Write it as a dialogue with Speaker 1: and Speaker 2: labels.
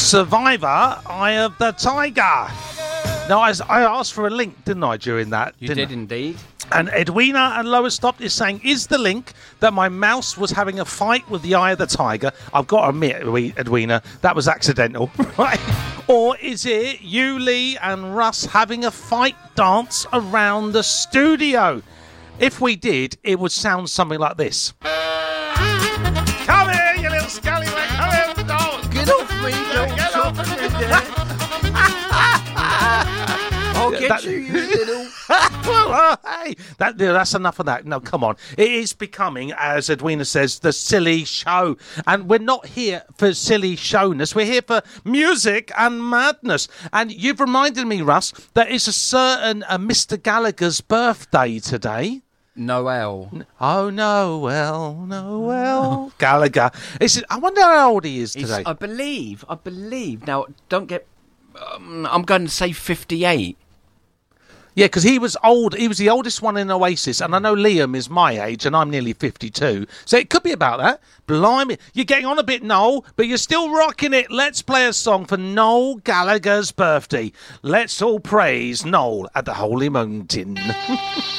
Speaker 1: Survivor, Eye of the Tiger. Now, I asked for a link, didn't I, during that?
Speaker 2: You did indeed.
Speaker 1: And Edwina and Lois Stopped is saying, is the link that my mouse was having a fight with the Eye of the Tiger? I've got to admit, Edwina, that was accidental, right? Or is it you, Lee, and Russ having a fight dance around the studio? If we did, it would sound something like this. Come here, you little scallywag. Come here, dog.
Speaker 3: Get off me, don't
Speaker 1: Get off me.
Speaker 3: I'll get you little...
Speaker 1: Well, hey, that's enough of that. No, come on. It is becoming, as Edwina says, the silly show. And we're not here for silly showness. We're here for music and madness. And you've reminded me, Russ, that it's a certain Mr. Gallagher's birthday today.
Speaker 2: Noel.
Speaker 1: Oh, Noel Gallagher. I wonder how old he is today.
Speaker 2: I believe. Now, don't get... I'm going to say 58.
Speaker 1: Yeah, because he was old. He was the oldest one in Oasis, and I know Liam is my age, and I'm nearly 52. So it could be about that. Blimey. You're getting on a bit, Noel, but you're still rocking it. Let's play a song for Noel Gallagher's birthday. Let's all praise Noel at the Holy Mountain.